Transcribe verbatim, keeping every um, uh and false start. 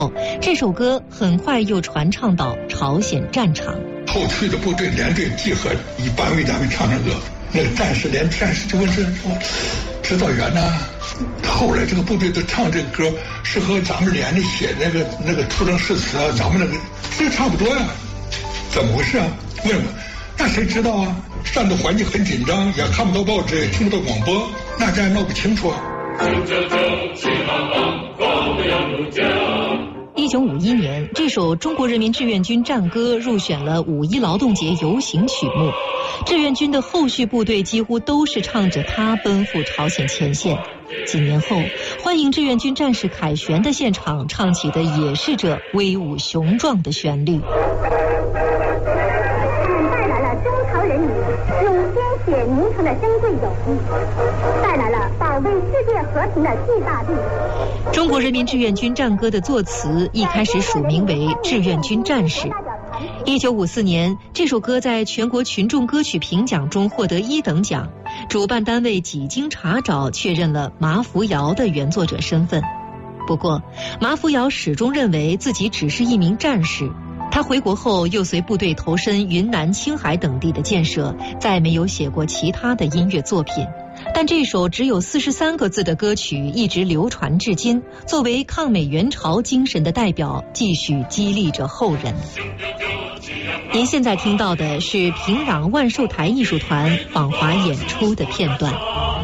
这首歌很快又传唱到朝鲜战场。 后退的部队连队集合，以班为单位唱唱歌。那个战士连战士就问这说：“指导员呐，后来这个部队都唱这个歌，是和咱们连的写那个那个出征誓词啊，咱们那个这差不多呀、啊，怎么回事啊？”问问，那谁知道啊？战斗环境很紧张，也看不到报纸，也听不到广播，那咱闹不清楚啊。 一九五一年，这首中国人民志愿军战歌入选了五一劳动节游行曲目。志愿军的后续部队几乎都是唱着它奔赴朝鲜前线。几年后，欢迎志愿军战士凯旋的现场唱起的也是这威武雄壮的旋律。 带来了中朝人民用鲜血凝成的珍贵友谊，带来了保卫世界和平的巨大力量。 中国人民志愿军战歌的作词一开始署名为志愿军战士。一九五四年，这首歌在全国群众歌曲评奖中获得一等奖，主办单位几经查找，确认了马福尧的原作者身份。不过，马福尧始终认为自己只是一名战士。他回国后又随部队投身云南、青海等地的建设，再没有写过其他的音乐作品。但这首只有四十三个字的歌曲一直流传至今，作为抗美援朝精神的代表，继续激励着后人。您现在听到的是平壤万寿台艺术团访华演出的片段。